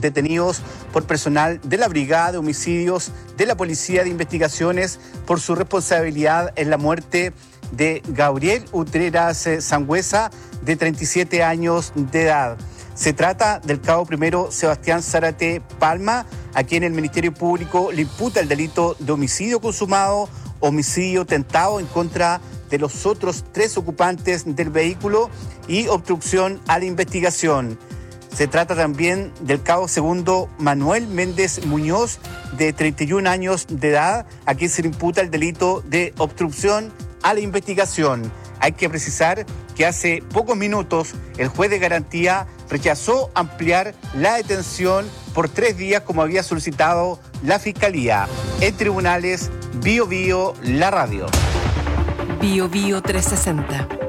detenidos por personal de la Brigada de Homicidios de la Policía de Investigaciones por su responsabilidad en la muerte de Gabriel Utreras Sangüesa, de 37 años de edad. Se trata del cabo primero Sebastián Zárate Palma, a quien el Ministerio Público le imputa el delito de homicidio consumado, homicidio tentado en contra de los otros 3 ocupantes del vehículo y obstrucción a la investigación. Se trata también del cabo segundo Manuel Méndez Muñoz, de 31 años de edad, a quien se le imputa el delito de obstrucción a la investigación. Hay que precisar que hace pocos minutos el juez de garantía rechazó ampliar la detención por 3 días como había solicitado la Fiscalía. En tribunales, Bio Bio, la radio. Bio Bio 360.